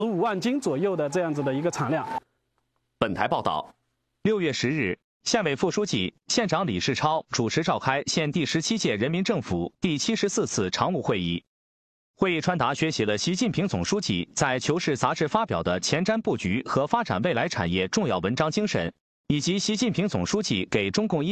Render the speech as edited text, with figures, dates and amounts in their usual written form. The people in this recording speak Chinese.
5万斤左右的这样子的一个产量。 本台报道 ，6月10日，县委副书记、县长李世超主持召开县第17届人民政府第74次常务会议。会议传达学习了习近平总书记在《求是》杂志发表的前瞻布局和发展未来产业重要文章精神，以及习近平总书记给中共